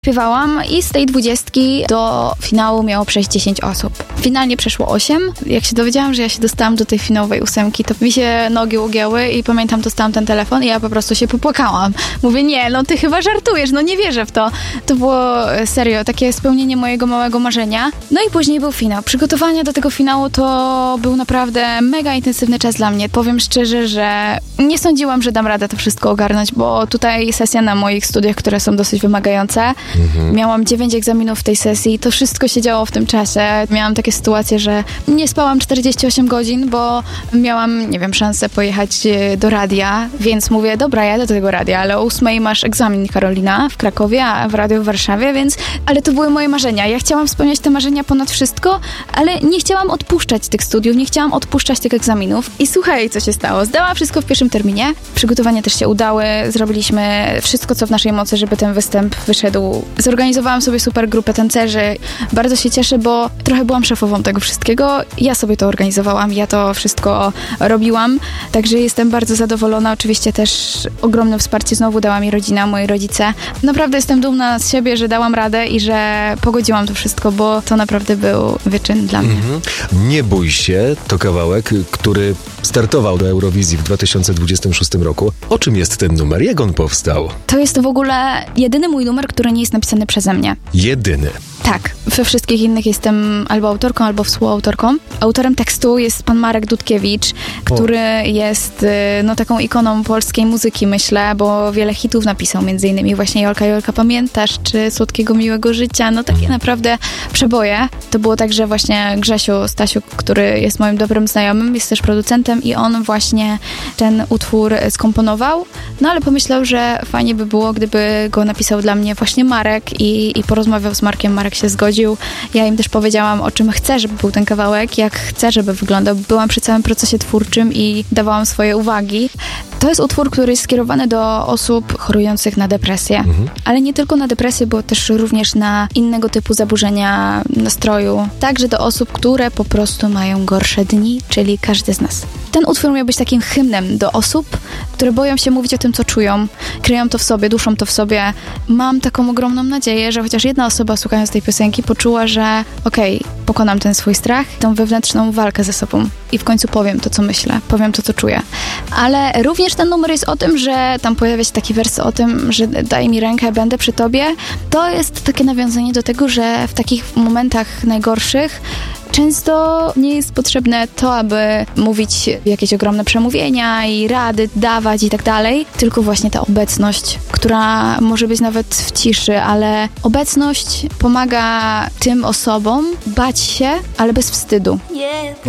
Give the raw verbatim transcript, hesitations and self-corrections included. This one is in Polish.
Śpiewałam i z tej dwudziestki do finału miało przejść dziesięć osób. Finalnie przeszło osiem. Jak się dowiedziałam, że ja się dostałam do tej finałowej ósemki, to mi się nogi ugięły i pamiętam, dostałam ten telefon i ja po prostu się popłakałam. Mówię, nie, no ty chyba żartujesz, no nie wierzę w to. To było serio, takie spełnienie mojego małego marzenia. No i później był finał. Przygotowania do tego finału to był naprawdę mega intensywny czas dla mnie. Powiem szczerze, że nie sądziłam, że dam radę to wszystko ogarnąć, bo tutaj sesja na moich studiach, które są dosyć wymagające. Mhm. Miałam dziewięć egzaminów w tej sesji, to wszystko się działo w tym czasie. Miałam takie sytuacje, że nie spałam czterdzieści osiem godzin, bo miałam, nie wiem, szansę pojechać do radia, więc mówię, dobra, jadę do tego radia, ale o ósmej masz egzamin, Karolina, w Krakowie, a w radiu w Warszawie, więc, ale to były moje marzenia. Ja chciałam spełniać te marzenia ponad wszystko, ale nie chciałam odpuszczać tych studiów, nie chciałam odpuszczać tych egzaminów. I słuchaj, co się stało. Zdałam wszystko w pierwszym terminie. Przygotowania też się udały. Zrobiliśmy wszystko, co w naszej mocy, żeby ten występ wyszedł. Zorganizowałam sobie super grupę tancerzy. Bardzo się cieszę, bo trochę byłam szefową tego wszystkiego. Ja sobie to organizowałam, ja to wszystko robiłam. Także jestem bardzo zadowolona. Oczywiście też ogromne wsparcie znowu dała mi rodzina, moi rodzice. Naprawdę jestem dumna z siebie, że dałam radę i że pogodziłam to wszystko, bo to naprawdę był wyczyn dla mnie. Mhm. Nie bój się, to kawałek, który startował do Eurowizji w dwa tysiące dwudziestym szóstym roku. O czym jest ten numer? Jak on powstał? To jest w ogóle jedyny mój numer, który nie jest napisany przeze mnie. Jedyny? Tak. We wszystkich innych jestem albo autorką, albo współautorką. Autorem tekstu jest pan Marek Dudkiewicz, który o. jest no, taką ikoną polskiej muzyki, myślę, bo wiele hitów napisał, między innymi właśnie Jolka, Jolka, pamiętasz? Czy Słodkiego, miłego życia? No takie naprawdę przeboje. To było tak, że właśnie Grzesiu Stasiuk, który jest moim dobrym znajomym, jest też producentem i on właśnie ten utwór skomponował. No ale pomyślał, że fajnie by było, gdyby go napisał dla mnie właśnie Marek i, i porozmawiał z Markiem. Marek się zgodził. Ja im też powiedziałam, o czym chcę, żeby był ten kawałek, jak chcę, żeby wyglądał. Byłam przy całym procesie twórczym i dawałam swoje uwagi. To jest utwór, który jest skierowany do osób chorujących na depresję. Mhm. Ale nie tylko na depresję, bo też również na innego typu zaburzenia nastroju. Także do osób, które po prostu mają gorsze dni, czyli każdy z nas. Ten utwór miał być takim hymnem do osób, które boją się mówić o tym, co czują. Kryją to w sobie, duszą to w sobie. Mam taką ogromną nadzieję, że chociaż jedna osoba, słuchając tej piosenki, poczuła, że okej, okay, pokonam ten swój strach, tą wewnętrzną walkę ze sobą i w końcu powiem to, co myślę, powiem to, co czuję. Ale również ten numer jest o tym, że tam pojawia się taki wers o tym, że daj mi rękę, będę przy tobie. To jest takie nawiązanie do tego, że w takich momentach najgorszych często nie jest potrzebne to, aby mówić jakieś ogromne przemówienia i rady dawać i tak dalej, tylko właśnie ta obecność, która może być nawet w ciszy, ale obecność pomaga tym osobom bać się, ale bez wstydu.